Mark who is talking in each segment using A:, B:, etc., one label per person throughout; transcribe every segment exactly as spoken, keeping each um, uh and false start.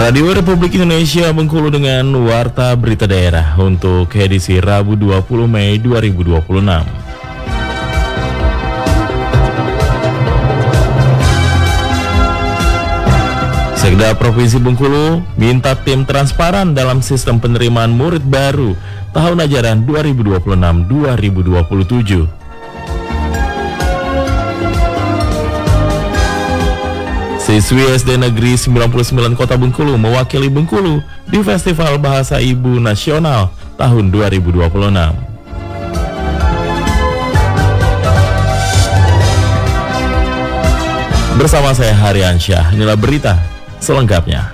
A: Radio Republik Indonesia Bengkulu dengan Warta Berita Daerah untuk edisi Rabu dua puluh Mei dua ribu dua puluh enam. Sekda Provinsi Bengkulu minta tim transparan dalam sistem penerimaan murid baru tahun ajaran dua ribu dua puluh enam dua ribu dua puluh tujuh. Siswi S D Negeri sembilan puluh sembilan Kota Bengkulu mewakili Bengkulu di Festival Bahasa Ibu Nasional tahun dua ribu dua puluh enam. Bersama saya Haryansyah, inilah berita selengkapnya.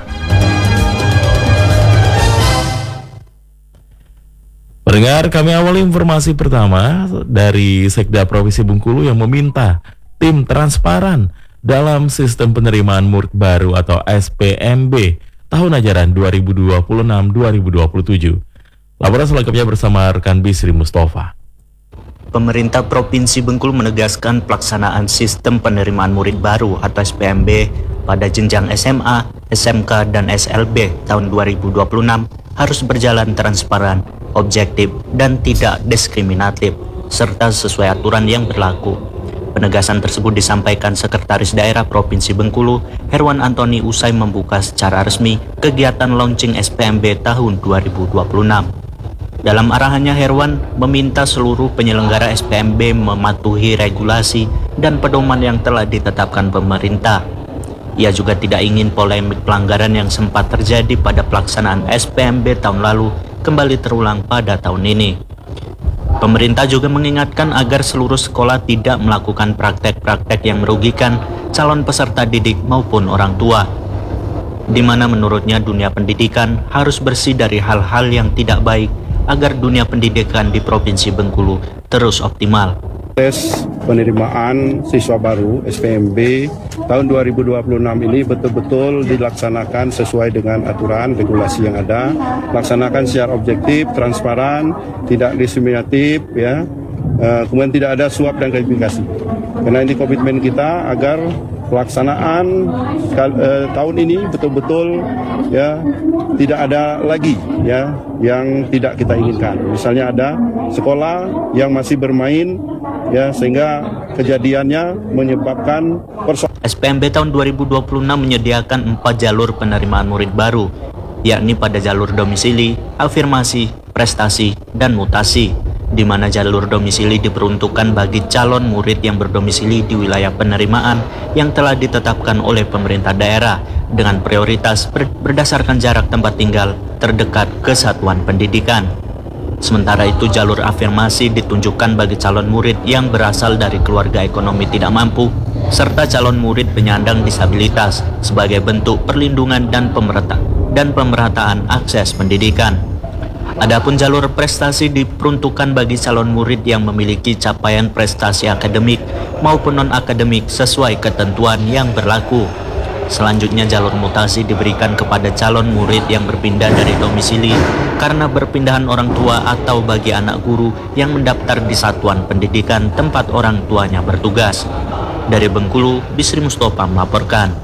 A: Pendengar, kami awali informasi pertama dari Sekda Provinsi Bengkulu yang meminta tim transparan dalam sistem penerimaan murid baru atau S P M B tahun ajaran dua ribu dua puluh enam dua ribu dua puluh tujuh. Laporan selengkapnya bersama rekan Bisri Mustafa.
B: Pemerintah Provinsi Bengkulu menegaskan pelaksanaan sistem penerimaan murid baru atau S P M B pada jenjang S M A, S M K, dan S L B tahun dua ribu dua puluh enam harus berjalan transparan, objektif, dan tidak diskriminatif, serta sesuai aturan yang berlaku. Penegasan tersebut disampaikan Sekretaris Daerah Provinsi Bengkulu, Herwan Antoni, usai membuka secara resmi kegiatan launching S P M B tahun dua ribu dua puluh enam. Dalam arahannya, Herwan meminta seluruh penyelenggara S P M B mematuhi regulasi dan pedoman yang telah ditetapkan pemerintah. Ia juga tidak ingin polemik pelanggaran yang sempat terjadi pada pelaksanaan S P M B tahun lalu kembali terulang pada tahun ini. Pemerintah juga mengingatkan agar seluruh sekolah tidak melakukan praktek-praktek yang merugikan calon peserta didik maupun orang tua, di mana menurutnya dunia pendidikan harus bersih dari hal-hal yang tidak baik agar dunia pendidikan di Provinsi Bengkulu terus optimal.
C: Tes penerimaan siswa baru S P M B tahun dua ribu dua puluh enam ini betul-betul dilaksanakan sesuai dengan aturan regulasi yang ada, laksanakan secara objektif, transparan, tidak diskriminatif, ya. Uh, kemudian tidak ada suap dan gratifikasi. Karena ini komitmen kita agar pelaksanaan uh, tahun ini betul-betul, ya, tidak ada lagi, ya, yang tidak kita inginkan. Misalnya ada sekolah yang masih bermain, ya, sehingga kejadiannya menyebabkan persoalan.
B: S P M B tahun dua ribu dua puluh enam menyediakan empat jalur penerimaan murid baru, yakni pada jalur domisili, afirmasi, prestasi, dan mutasi, di mana jalur domisili diperuntukkan bagi calon murid yang berdomisili di wilayah penerimaan yang telah ditetapkan oleh pemerintah daerah dengan prioritas ber berdasarkan jarak tempat tinggal terdekat ke satuan pendidikan. Sementara itu, jalur afirmasi ditunjukkan bagi calon murid yang berasal dari keluarga ekonomi tidak mampu serta calon murid penyandang disabilitas sebagai bentuk perlindungan dan pemerata dan pemerataan akses pendidikan. Adapun jalur prestasi diperuntukkan bagi calon murid yang memiliki capaian prestasi akademik maupun non-akademik sesuai ketentuan yang berlaku. Selanjutnya, jalur mutasi diberikan kepada calon murid yang berpindah dari domisili karena berpindahan orang tua atau bagi anak guru yang mendaftar di satuan pendidikan tempat orang tuanya bertugas. Dari Bengkulu, Bisri Mustafa melaporkan.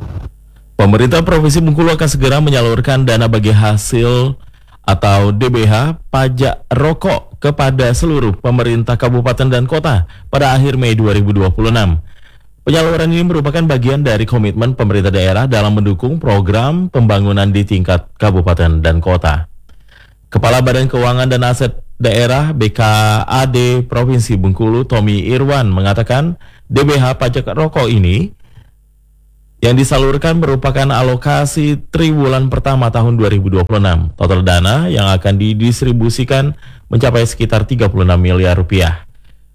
A: Pemerintah Provinsi Bengkulu akan segera menyalurkan dana bagi hasil atau D B H pajak rokok kepada seluruh pemerintah kabupaten dan kota pada akhir Mei dua ribu dua puluh enam. Penyaluran ini merupakan bagian dari komitmen pemerintah daerah dalam mendukung program pembangunan di tingkat kabupaten dan kota. Kepala Badan Keuangan dan Aset Daerah B K A D Provinsi Bengkulu, Tommy Irwan, mengatakan D B H pajak rokok ini yang disalurkan merupakan alokasi triwulan pertama tahun dua ribu dua puluh enam. Total dana yang akan didistribusikan mencapai sekitar tiga puluh enam miliar rupiah.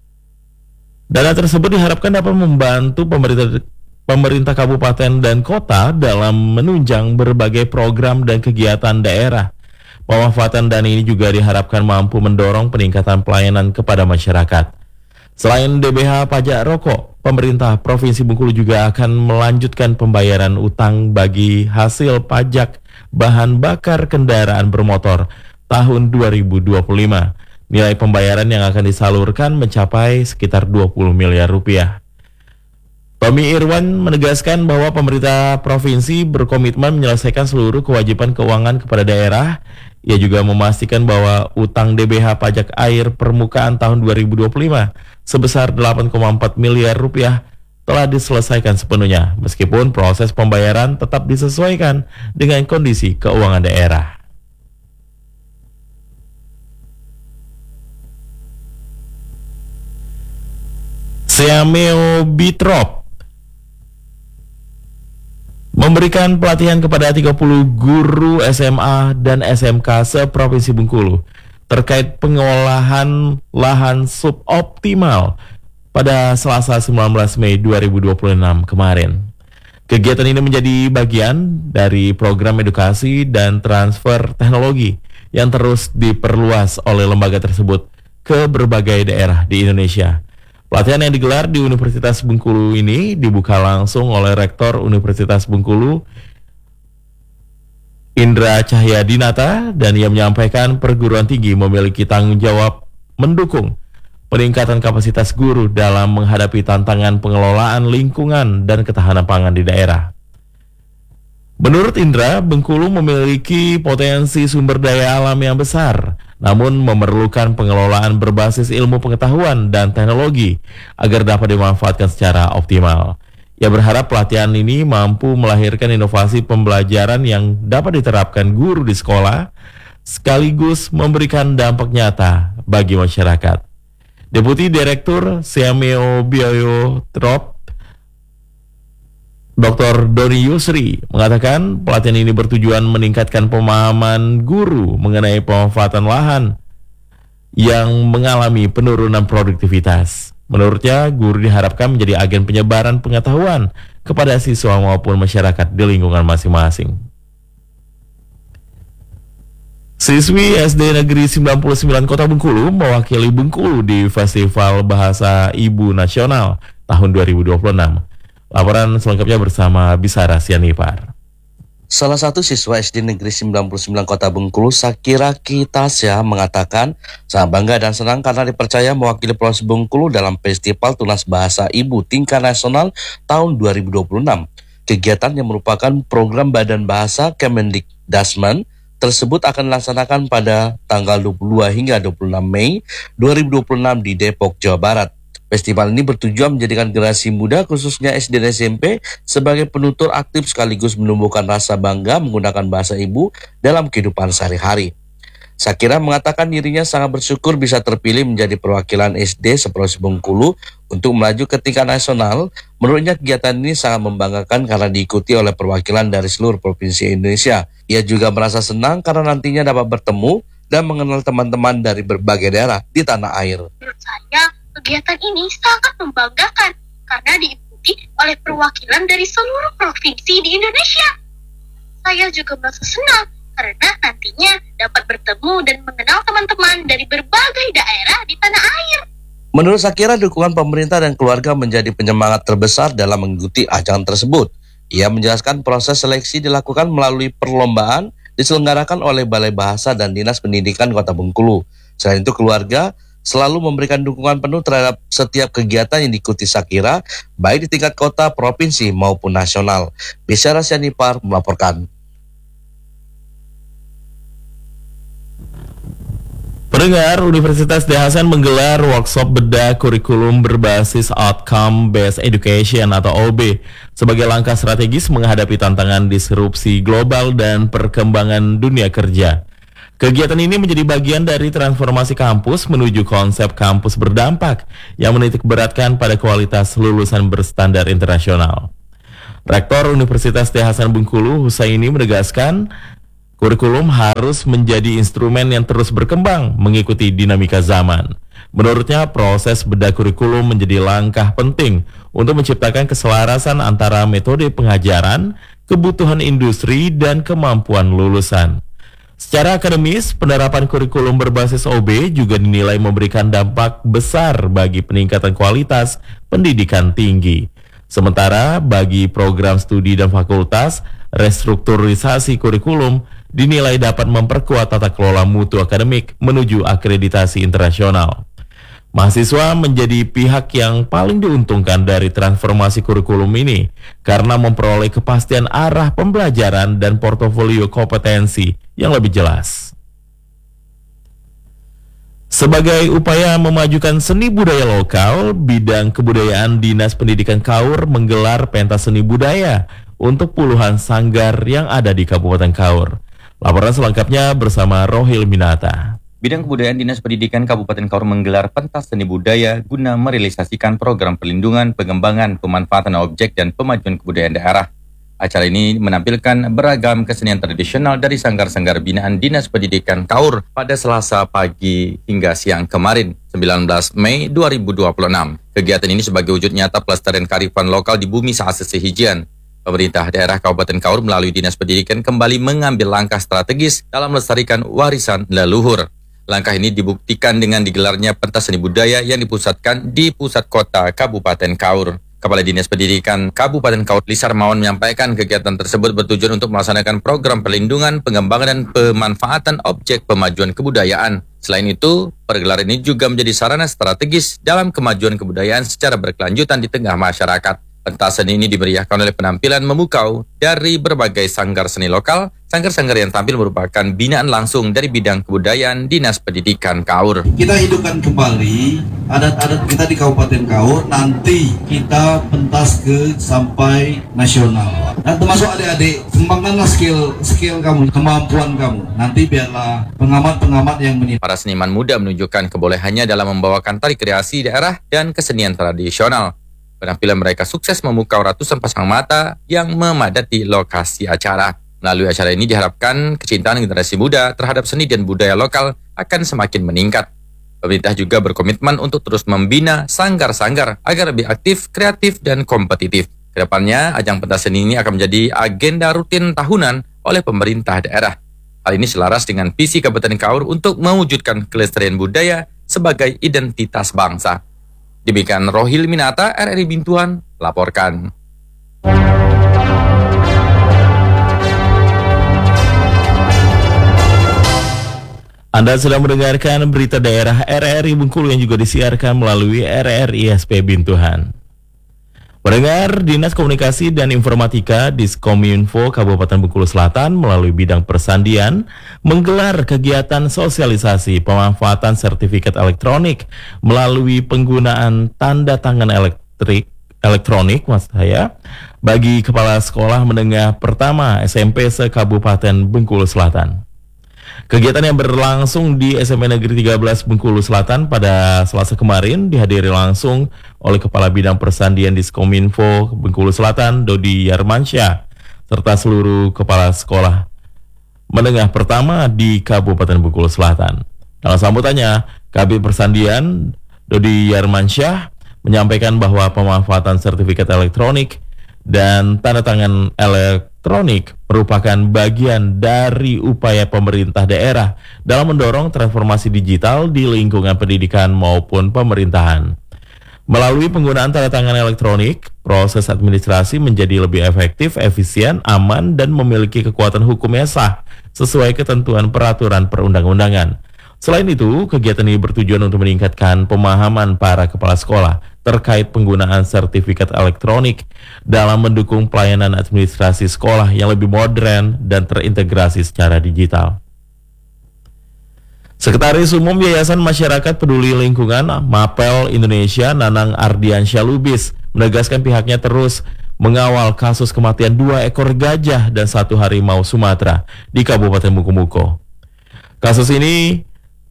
A: Dana tersebut diharapkan dapat membantu pemerintah, pemerintah kabupaten dan kota dalam menunjang berbagai program dan kegiatan daerah. Pemanfaatan dana ini juga diharapkan mampu mendorong peningkatan pelayanan kepada masyarakat. Selain D B H pajak rokok, pemerintah Provinsi Bengkulu juga akan melanjutkan pembayaran utang bagi hasil pajak bahan bakar kendaraan bermotor tahun dua ribu dua puluh lima. Nilai pembayaran yang akan disalurkan mencapai sekitar dua puluh miliar rupiah. Tommy Irwan menegaskan bahwa pemerintah provinsi berkomitmen menyelesaikan seluruh kewajiban keuangan kepada daerah. Ia juga memastikan bahwa utang D B H pajak air permukaan tahun dua ribu dua puluh lima sebesar delapan koma empat miliar rupiah telah diselesaikan sepenuhnya, meskipun proses pembayaran tetap disesuaikan dengan kondisi keuangan daerah. Seameo Bitrop memberikan pelatihan kepada tiga puluh guru S M A dan S M K se-Provinsi Bengkulu terkait pengolahan lahan suboptimal pada Selasa sembilan belas Mei dua ribu dua puluh enam kemarin. Kegiatan ini menjadi bagian dari program edukasi dan transfer teknologi yang terus diperluas oleh lembaga tersebut ke berbagai daerah di Indonesia. Pelatihan yang digelar di Universitas Bengkulu ini dibuka langsung oleh Rektor Universitas Bengkulu, Indra Cahyadinata, dan ia menyampaikan perguruan tinggi memiliki tanggung jawab mendukung peningkatan kapasitas guru dalam menghadapi tantangan pengelolaan lingkungan dan ketahanan pangan di daerah. Menurut Indra, Bengkulu memiliki potensi sumber daya alam yang besar, namun memerlukan pengelolaan berbasis ilmu pengetahuan dan teknologi agar dapat dimanfaatkan secara optimal. Ia berharap pelatihan ini mampu melahirkan inovasi pembelajaran yang dapat diterapkan guru di sekolah, sekaligus memberikan dampak nyata bagi masyarakat. Deputi Direktur Seameo Bitrop, Doktor Doni Yusri, mengatakan pelatihan ini bertujuan meningkatkan pemahaman guru mengenai pemanfaatan lahan yang mengalami penurunan produktivitas. Menurutnya, guru diharapkan menjadi agen penyebaran pengetahuan kepada siswa maupun masyarakat di lingkungan masing-masing. Siswi S D Negeri sembilan puluh sembilan Kota Bengkulu mewakili Bengkulu di Festival Bahasa Ibu Nasional tahun dua ribu dua puluh enam. Laporan selengkapnya bersama Bisara Sianipar.
D: Salah satu siswa S D Negeri sembilan puluh sembilan Kota Bengkulu, Sakira Kitasya, mengatakan sangat bangga dan senang karena dipercaya mewakili Provinsi Bengkulu dalam Festival Tunas Bahasa Ibu tingkat nasional tahun dua ribu dua puluh enam. Kegiatan yang merupakan program Badan Bahasa Kemendikdasmen tersebut akan dilaksanakan pada tanggal dua puluh dua hingga dua puluh enam Mei dua ribu dua puluh enam di Depok, Jawa Barat. Festival ini bertujuan menjadikan generasi muda khususnya S D dan S M P sebagai penutur aktif sekaligus menumbuhkan rasa bangga menggunakan bahasa ibu dalam kehidupan sehari-hari. Sakira mengatakan dirinya sangat bersyukur bisa terpilih menjadi perwakilan S D se-Provinsi Bengkulu untuk melaju ke tingkat nasional. Menurutnya kegiatan ini sangat membanggakan karena diikuti oleh perwakilan dari seluruh provinsi Indonesia. Ia juga merasa senang karena nantinya dapat bertemu dan mengenal teman-teman dari berbagai daerah di tanah air.
E: Menurut saya, kegiatan ini sangat membanggakan karena diikuti oleh perwakilan dari seluruh provinsi di Indonesia. Saya juga merasa senang karena nantinya dapat bertemu dan mengenal teman-teman dari berbagai daerah di tanah air.
D: Menurut Sakira, dukungan pemerintah dan keluarga menjadi penyemangat terbesar dalam mengikuti ajang tersebut. Ia menjelaskan proses seleksi dilakukan melalui perlombaan diselenggarakan oleh Balai Bahasa dan Dinas Pendidikan Kota Bengkulu. Selain itu, keluarga selalu memberikan dukungan penuh terhadap setiap kegiatan yang diikuti Sakira, baik di tingkat kota, provinsi, maupun nasional. Bisara Sianipar melaporkan.
A: Pendengar, Universitas D Hasan menggelar workshop bedah kurikulum berbasis Outcome Based Education atau O B sebagai langkah strategis menghadapi tantangan disrupsi global dan perkembangan dunia kerja. Kegiatan ini menjadi bagian dari transformasi kampus menuju konsep kampus berdampak yang menitik beratkan pada kualitas lulusan berstandar internasional. Rektor Universitas D Hasan Bengkulu, Husaini, menegaskan kurikulum harus menjadi instrumen yang terus berkembang mengikuti dinamika zaman. Menurutnya, proses bedah kurikulum menjadi langkah penting untuk menciptakan keselarasan antara metode pengajaran, kebutuhan industri, dan kemampuan lulusan. Secara akademis, penerapan kurikulum berbasis O B juga dinilai memberikan dampak besar bagi peningkatan kualitas pendidikan tinggi. Sementara bagi program studi dan fakultas, restrukturisasi kurikulum dinilai dapat memperkuat tata kelola mutu akademik menuju akreditasi internasional. Mahasiswa menjadi pihak yang paling diuntungkan dari transformasi kurikulum ini karena memperoleh kepastian arah pembelajaran dan portofolio kompetensi yang lebih jelas. Sebagai upaya memajukan seni budaya lokal, Bidang Kebudayaan Dinas Pendidikan Kaur menggelar pentas seni budaya untuk puluhan sanggar yang ada di Kabupaten Kaur. Laporan selengkapnya bersama Rohil Minata.
F: Bidang Kebudayaan Dinas Pendidikan Kabupaten Kaur menggelar pentas seni budaya guna merealisasikan program perlindungan, pengembangan, pemanfaatan objek, dan pemajuan kebudayaan daerah. Acara ini menampilkan beragam kesenian tradisional dari sanggar-sanggar binaan Dinas Pendidikan Kaur pada Selasa pagi hingga siang kemarin, sembilan belas Mei dua ribu dua puluh enam. Kegiatan ini sebagai wujud nyata pelestarian kearifan lokal di bumi saat sehijian. Pemerintah daerah Kabupaten Kaur melalui Dinas Pendidikan kembali mengambil langkah strategis dalam melestarikan warisan leluhur. Langkah ini dibuktikan dengan digelarnya pentas seni budaya yang dipusatkan di pusat kota Kabupaten Kaur. Kepala Dinas Pendidikan Kabupaten Kaur, Lisar Mawon, menyampaikan kegiatan tersebut bertujuan untuk melaksanakan program perlindungan, pengembangan, dan pemanfaatan objek pemajuan kebudayaan. Selain itu, pergelaran ini juga menjadi sarana strategis dalam kemajuan kebudayaan secara berkelanjutan di tengah masyarakat. Pentas seni ini dimeriahkan oleh penampilan memukau dari berbagai sanggar seni lokal. Sanggar-sanggar yang tampil merupakan binaan langsung dari Bidang Kebudayaan Dinas Pendidikan Kaur.
G: Kita hidupkan kembali adat-adat kita di Kabupaten Kaur, nanti kita pentas ke sampai nasional. Dan termasuk adik-adik, kembangkanlah skill skill kamu, kemampuan kamu. Nanti biarlah pengamat-pengamat yang menilai.
F: Para seniman muda menunjukkan kebolehannya dalam membawakan tari kreasi daerah dan kesenian tradisional. Penampilan mereka sukses memukau ratusan pasang mata yang memadati lokasi acara. Melalui acara ini diharapkan kecintaan generasi muda terhadap seni dan budaya lokal akan semakin meningkat. Pemerintah juga berkomitmen untuk terus membina sanggar-sanggar agar lebih aktif, kreatif, dan kompetitif. Kedepannya, ajang pentas seni ini akan menjadi agenda rutin tahunan oleh pemerintah daerah. Hal ini selaras dengan visi Kabupaten Kaur untuk mewujudkan kelestarian budaya sebagai identitas bangsa. Demikian Rohil Minata, R R I Bintuan, laporkan.
A: Anda sedang mendengarkan berita daerah R R I Bengkulu yang juga disiarkan melalui R R I S P Bintuhan. Pendengar, Dinas Komunikasi dan Informatika Diskominfo Kabupaten Bengkulu Selatan melalui bidang persandian menggelar kegiatan sosialisasi pemanfaatan sertifikat elektronik melalui penggunaan tanda tangan elektrik elektronik maksud saya bagi kepala sekolah menengah pertama S M P se-Kabupaten Bengkulu Selatan. Kegiatan yang berlangsung di S M P Negeri tiga belas Bengkulu Selatan pada Selasa kemarin dihadiri langsung oleh Kepala Bidang Persandian Diskominfo Bengkulu Selatan, Dodi Yarmansyah, serta seluruh kepala sekolah menengah pertama di Kabupaten Bengkulu Selatan. Dalam sambutannya, Kabid Persandian Dodi Yarmansyah menyampaikan bahwa pemanfaatan sertifikat elektronik dan tanda tangan elektronik merupakan bagian dari upaya pemerintah daerah dalam mendorong transformasi digital di lingkungan pendidikan maupun pemerintahan. Melalui penggunaan tanda tangan elektronik, proses administrasi menjadi lebih efektif, efisien, aman, dan memiliki kekuatan hukum yang sah sesuai ketentuan peraturan perundang-undangan. Selain itu, kegiatan ini bertujuan untuk meningkatkan pemahaman para kepala sekolah terkait penggunaan sertifikat elektronik dalam mendukung pelayanan administrasi sekolah yang lebih modern dan terintegrasi secara digital. Sekretaris Umum Yayasan Masyarakat Peduli Lingkungan Mapel Indonesia, Nanang Ardiansyah Lubis, menegaskan pihaknya terus mengawal kasus kematian dua ekor gajah dan satu harimau Sumatera di Kabupaten Mukomuko. Kasus ini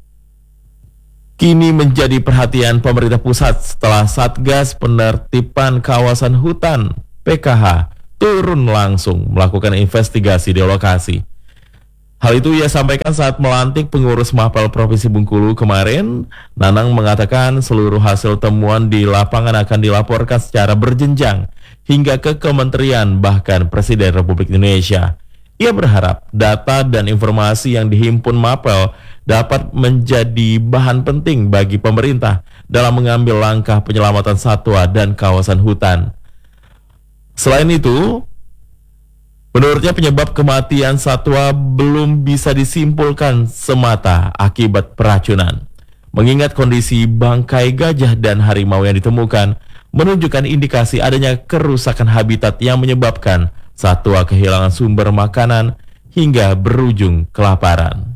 A: kini menjadi perhatian pemerintah pusat setelah Satgas Penertiban Kawasan Hutan P K H turun langsung melakukan investigasi di lokasi. Hal itu ia sampaikan saat melantik pengurus Mapel Provinsi Bengkulu kemarin. Nanang mengatakan seluruh hasil temuan di lapangan akan dilaporkan secara berjenjang hingga ke kementerian bahkan Presiden Republik Indonesia. Ia berharap data dan informasi yang dihimpun Mapel dapat menjadi bahan penting bagi pemerintah dalam mengambil langkah penyelamatan satwa dan kawasan hutan. Selain itu, menurutnya penyebab kematian satwa belum bisa disimpulkan semata akibat peracunan. mengingat kondisi bangkai gajah dan harimau yang ditemukan menunjukkan indikasi adanya kerusakan habitat yang menyebabkan satwa kehilangan sumber makanan hingga berujung kelaparan.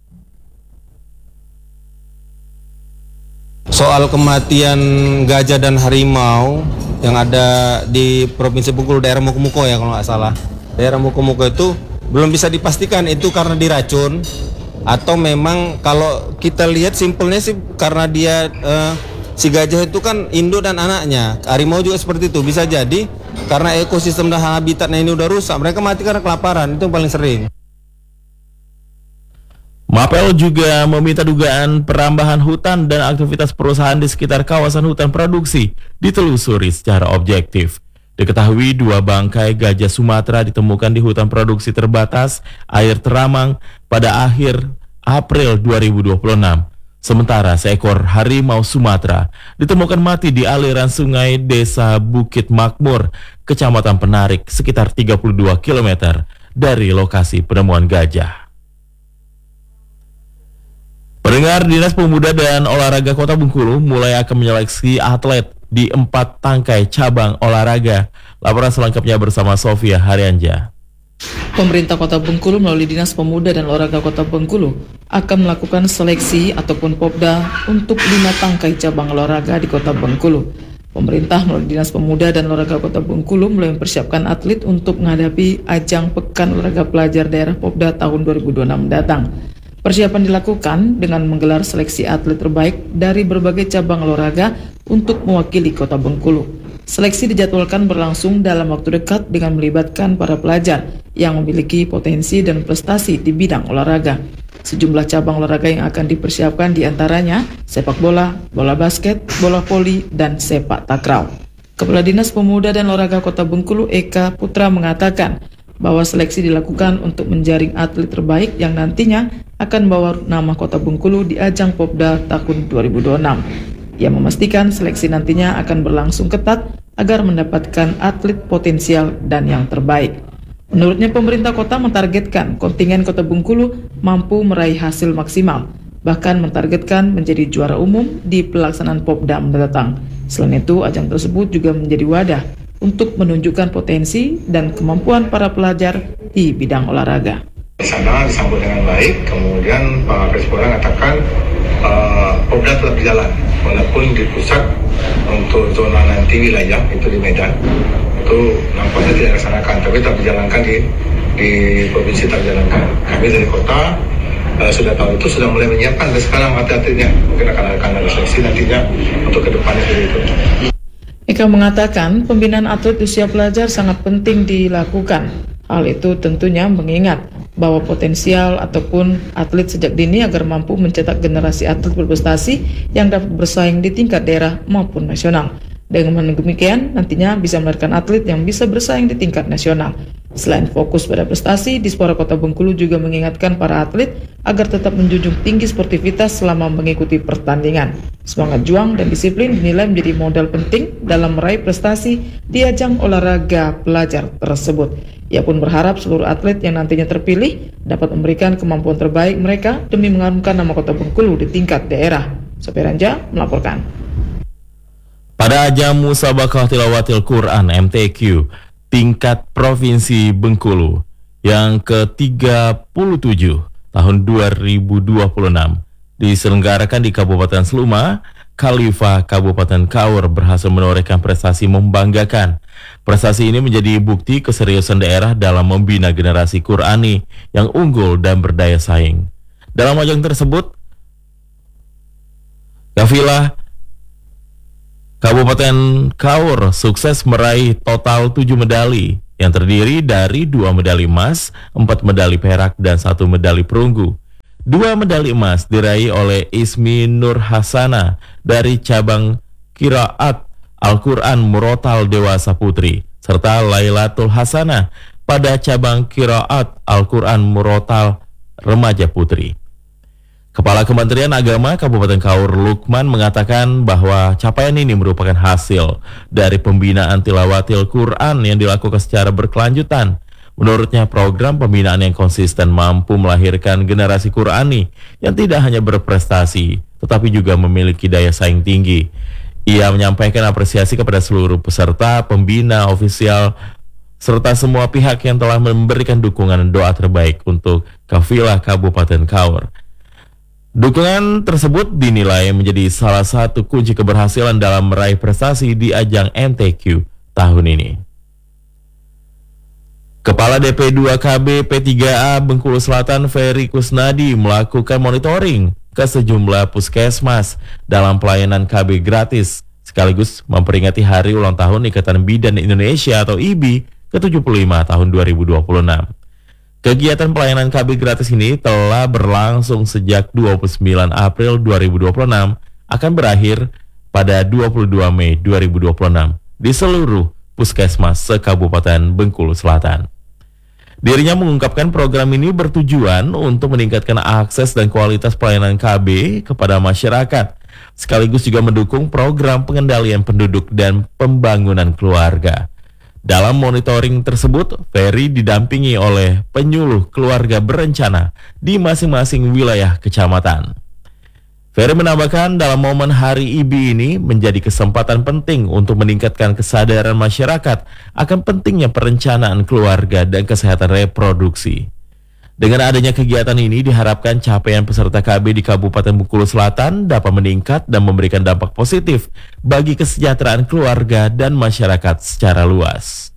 H: Soal kematian gajah dan harimau yang ada di Provinsi Bengkulu, daerah Mukomuko ya kalau nggak salah. Daerah Mukomuko itu belum bisa dipastikan itu karena diracun atau memang kalau kita lihat simpelnya sih karena dia eh, si gajah itu kan induk dan anaknya. Harimau juga seperti itu, bisa jadi karena ekosistem dan habitatnya ini udah rusak, mereka mati karena kelaparan, itu yang paling sering.
A: Mapel juga meminta dugaan perambahan hutan dan aktivitas perusahaan di sekitar kawasan hutan produksi ditelusuri secara objektif. Diketahui dua bangkai gajah Sumatera ditemukan di hutan produksi terbatas Air Teramang pada akhir April dua ribu dua puluh enam. Sementara seekor harimau Sumatera ditemukan mati di aliran sungai Desa Bukit Makmur, Kecamatan Penarik, sekitar tiga puluh dua kilometer dari lokasi penemuan gajah. Pendengar, Dinas Pemuda dan Olahraga Kota Bengkulu mulai akan menyeleksi atlet di empat tangkai cabang olahraga. Laporan selengkapnya bersama Sofia Haryanja.
I: Pemerintah Kota Bengkulu melalui Dinas Pemuda dan Olahraga Kota Bengkulu akan melakukan seleksi ataupun popda untuk lima tangkai cabang olahraga di Kota Bengkulu. Pemerintah melalui Dinas Pemuda dan Olahraga Kota Bengkulu mulai mempersiapkan atlet untuk menghadapi ajang Pekan Olahraga Pelajar Daerah Popda tahun dua ribu dua puluh enam mendatang. Persiapan dilakukan dengan menggelar seleksi atlet terbaik dari berbagai cabang olahraga untuk mewakili Kota Bengkulu. Seleksi dijadwalkan berlangsung dalam waktu dekat dengan melibatkan para pelajar yang memiliki potensi dan prestasi di bidang olahraga. Sejumlah cabang olahraga yang akan dipersiapkan diantaranya sepak bola, bola basket, bola voli, dan sepak takraw. Kepala Dinas Pemuda dan Olahraga Kota Bengkulu Eka Putra mengatakan bahwa seleksi dilakukan untuk menjaring atlet terbaik yang nantinya akan membawa nama Kota Bengkulu di ajang Popda tahun dua ribu dua puluh enam. Ia memastikan seleksi nantinya akan berlangsung ketat agar mendapatkan atlet potensial dan yang terbaik. Menurutnya pemerintah kota mentargetkan kontingen Kota Bengkulu mampu meraih hasil maksimal, bahkan mentargetkan menjadi juara umum di pelaksanaan Popda mendatang. Selain itu, ajang tersebut juga menjadi wadah untuk menunjukkan potensi dan kemampuan para pelajar di bidang olahraga.
J: Di sana disambut dengan baik, kemudian Pak Presiden mengatakan uh, Popda tetap berjalan, walaupun di pusat untuk zona nanti wilayah itu di Medan itu nampaknya tidak dilaksanakan, tapi tetap dijalankan di di provinsi terjalankan. Kami dari kota uh, sudah tahu itu, sudah mulai menyiapkan dari sekarang atlet-atletnya, mungkin akan akan ada seleksi nantinya untuk kedepannya seperti itu.
I: Eka mengatakan pembinaan atlet usia pelajar sangat penting dilakukan. Hal itu tentunya mengingat bahwa potensial ataupun atlet sejak dini agar mampu mencetak generasi atlet berprestasi yang dapat bersaing di tingkat daerah maupun nasional. Dengan demikian, nantinya bisa melahirkan atlet yang bisa bersaing di tingkat nasional. Selain fokus pada prestasi, Dispora Kota Bengkulu juga mengingatkan para atlet agar tetap menjunjung tinggi sportivitas selama mengikuti pertandingan. Semangat juang dan disiplin dinilai menjadi modal penting dalam meraih prestasi di ajang olahraga pelajar tersebut. Ia pun berharap seluruh atlet yang nantinya terpilih dapat memberikan kemampuan terbaik mereka demi mengharumkan nama Kota Bengkulu di tingkat daerah. Sofia Ranja melaporkan.
A: Pada ajang Musabaqah Tilawatil Quran M T Q tingkat Provinsi Bengkulu yang ke tiga puluh tujuh tahun dua ribu dua puluh enam diselenggarakan di Kabupaten Seluma, Khalifah Kabupaten Kaur berhasil menorehkan prestasi membanggakan. Prestasi ini menjadi bukti keseriusan daerah dalam membina generasi Qurani yang unggul dan berdaya saing. Dalam ajang tersebut, kafilah Kabupaten Kaur sukses meraih total tujuh medali yang terdiri dari dua medali emas, empat medali perak, dan satu medali perunggu. Dua medali emas diraih oleh Ismi Nur Hasana dari cabang Qiraat Al-Quran Murotal Dewasa Putri, serta Lailatul Hasana pada cabang Qiraat Al-Quran Murotal Remaja Putri. Kepala Kementerian Agama Kabupaten Kaur Lukman mengatakan bahwa capaian ini merupakan hasil dari pembinaan tilawatil Quran yang dilakukan secara berkelanjutan. Menurutnya, program pembinaan yang konsisten mampu melahirkan generasi Qurani yang tidak hanya berprestasi, tetapi juga memiliki daya saing tinggi. Ia menyampaikan apresiasi kepada seluruh peserta, pembina, ofisial, serta semua pihak yang telah memberikan dukungan dan doa terbaik untuk Kafilah Kabupaten Kaur. Dukungan tersebut dinilai menjadi salah satu kunci keberhasilan dalam meraih prestasi di ajang M T Q tahun ini. Kepala D P dua K B P tiga A Bengkulu Selatan Ferry Kusnadi melakukan monitoring ke sejumlah puskesmas dalam pelayanan K B gratis, sekaligus memperingati hari ulang tahun Ikatan Bidan Indonesia atau I B I ke tujuh puluh lima tahun dua ribu dua puluh enam. Kegiatan pelayanan K B gratis ini telah berlangsung sejak dua puluh sembilan April dua ribu dua puluh enam, akan berakhir pada dua puluh dua Mei dua ribu dua puluh enam di seluruh puskesmas se-Kabupaten Bengkulu Selatan. Dirinya mengungkapkan program ini bertujuan untuk meningkatkan akses dan kualitas pelayanan K B kepada masyarakat, sekaligus juga mendukung program pengendalian penduduk dan pembangunan keluarga. Dalam monitoring tersebut, Ferry didampingi oleh penyuluh keluarga berencana di masing-masing wilayah kecamatan. Ferry menambahkan dalam momen Hari I B I ini menjadi kesempatan penting untuk meningkatkan kesadaran masyarakat akan pentingnya perencanaan keluarga dan kesehatan reproduksi. Dengan adanya kegiatan ini diharapkan capaian peserta K B di Kabupaten Bengkulu Selatan dapat meningkat dan memberikan dampak positif bagi kesejahteraan keluarga dan masyarakat secara luas.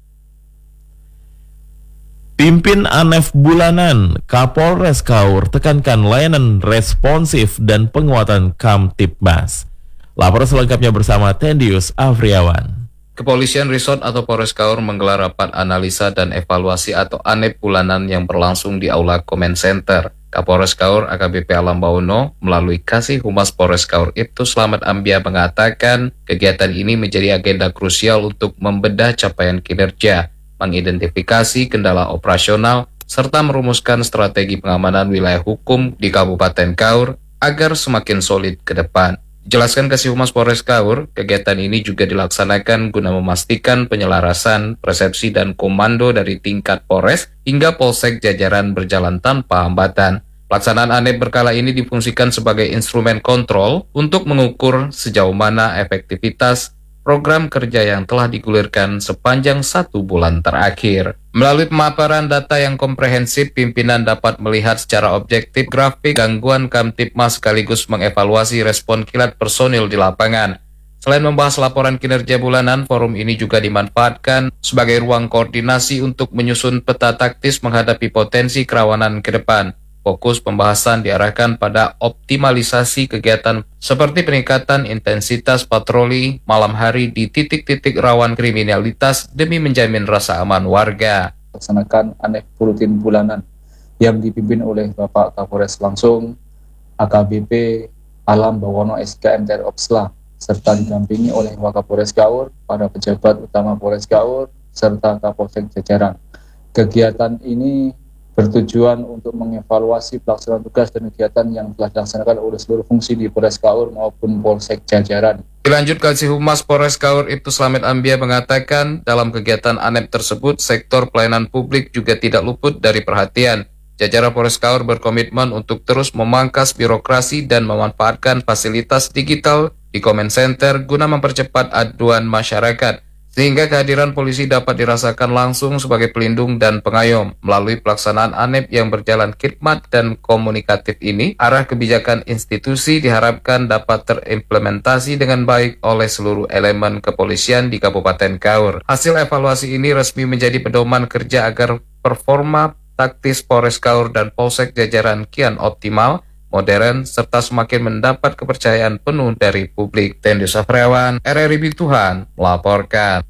A: Pimpin Anef Bulanan, Kapolres Kaur tekankan layanan responsif dan penguatan Kamtibmas. Laporan selengkapnya bersama Tendius Afriawan.
K: Kepolisian Resort atau Polres Kaur menggelar rapat analisa dan evaluasi atau Anef Bulanan yang berlangsung di Aula Comment Center. Kapolres Kaur A K B P Alam Bauno melalui Kasih Humas Polres Kaur Ibtu Slamet Ambia mengatakan kegiatan ini menjadi agenda krusial untuk membedah capaian kinerja, mengidentifikasi kendala operasional, serta merumuskan strategi pengamanan wilayah hukum di Kabupaten Kaur agar semakin solid ke depan. Jelaskan Kasih Humas Polres Kaur, kegiatan ini juga dilaksanakan guna memastikan penyelarasan, persepsi, dan komando dari tingkat Polres hingga Polsek jajaran berjalan tanpa hambatan. Pelaksanaan Anef berkala ini difungsikan sebagai instrumen kontrol untuk mengukur sejauh mana efektivitas program kerja yang telah digulirkan sepanjang satu bulan terakhir. Melalui pemaparan data yang komprehensif, pimpinan dapat melihat secara objektif grafik gangguan Kamtibmas sekaligus mengevaluasi respon kilat personil di lapangan. Selain membahas laporan kinerja bulanan, forum ini juga dimanfaatkan sebagai ruang koordinasi untuk menyusun peta taktis menghadapi potensi kerawanan ke depan. Fokus pembahasan diarahkan pada optimalisasi kegiatan seperti peningkatan intensitas patroli malam hari di titik-titik rawan kriminalitas demi menjamin rasa aman warga.
L: Laksanakan Anef rutin bulanan yang dipimpin oleh Bapak Kapolres langsung, A K B P Alam Bawono S K M T R Opsla, serta didampingi oleh Wakapolres Kaur, para pejabat utama Polres Kaur, serta Kapolsek jajaran. Kegiatan ini bertujuan untuk mengevaluasi pelaksanaan tugas dan kegiatan yang telah dilaksanakan oleh seluruh fungsi di Polres Kaur maupun Polsek jajaran.
K: Dilanjut, Kasih Humas Polres Kaur Ibtu Slamet Ambia mengatakan dalam kegiatan Anef tersebut sektor pelayanan publik juga tidak luput dari perhatian. Jajaran Polres Kaur berkomitmen untuk terus memangkas birokrasi dan memanfaatkan fasilitas digital di Comment Center guna mempercepat aduan masyarakat, sehingga kehadiran polisi dapat dirasakan langsung sebagai pelindung dan pengayom. Melalui pelaksanaan Anef yang berjalan khidmat dan komunikatif ini, arah kebijakan institusi diharapkan dapat terimplementasi dengan baik oleh seluruh elemen kepolisian di Kabupaten Kaur. Hasil evaluasi ini resmi menjadi pedoman kerja agar performa taktis Polres Kaur dan Polsek jajaran kian optimal, modern, serta semakin mendapat kepercayaan penuh dari publik. Tendius Afriawan, R R I Bituhan, melaporkan.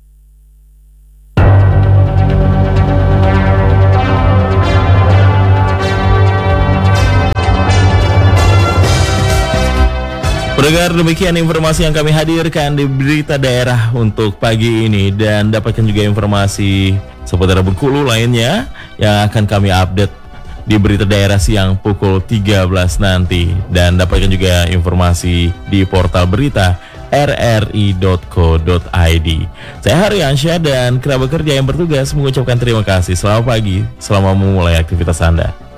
A: Pendengar, demikian informasi yang kami hadirkan di Berita Daerah untuk pagi ini, dan dapatkan juga informasi seputar Bengkulu lainnya yang akan kami update di Berita Daerah siang pukul tiga belas nanti, dan dapatkan juga informasi di portal berita r r i dot co dot i d. Saya Haryansyah dan kerabat kerja yang bertugas mengucapkan terima kasih. Selamat pagi, selamat memulai aktivitas Anda.